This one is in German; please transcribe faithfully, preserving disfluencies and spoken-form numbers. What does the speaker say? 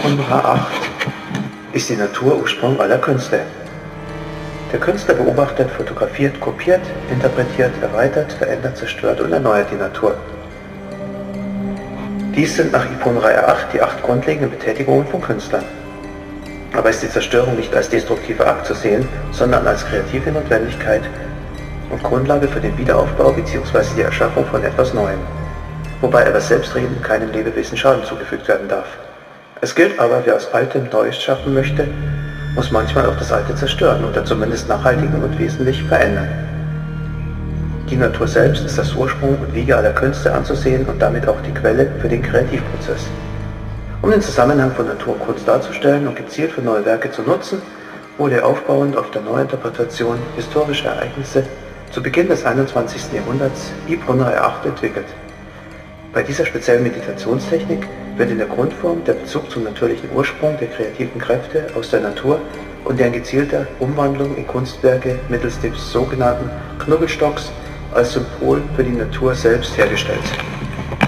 Grund Nummer acht ist die Natur Ursprung aller Künste. Der Künstler beobachtet, fotografiert, kopiert, interpretiert, erweitert, verändert, zerstört und erneuert die Natur. Dies sind nach Ipon-Reihe acht die acht grundlegenden Betätigungen von Künstlern. Aber ist die Zerstörung nicht als destruktiver Akt zu sehen, sondern als kreative Notwendigkeit und Grundlage für den Wiederaufbau bzw. die Erschaffung von etwas Neuem, wobei aber selbstredend keinem Lebewesen Schaden zugefügt werden darf. Es gilt aber, wer aus Altem Neues schaffen möchte, muss manchmal auch das Alte zerstören oder zumindest nachhaltig und wesentlich verändern. Die Natur selbst ist das Ursprung und Wiege aller Künste anzusehen und damit auch die Quelle für den Kreativprozess. Um den Zusammenhang von Natur und Kunst darzustellen und gezielt für neue Werke zu nutzen, wurde aufbauend auf der Neuinterpretation historischer Ereignisse zu Beginn des einundzwanzigsten Jahrhunderts Ipon-Reihe acht entwickelt. Bei dieser speziellen Meditationstechnik wird in der Grundform der Bezug zum natürlichen Ursprung der kreativen Kräfte aus der Natur und deren gezielter Umwandlung in Kunstwerke mittels des sogenannten Knubbelstocks als Symbol für die Natur selbst hergestellt.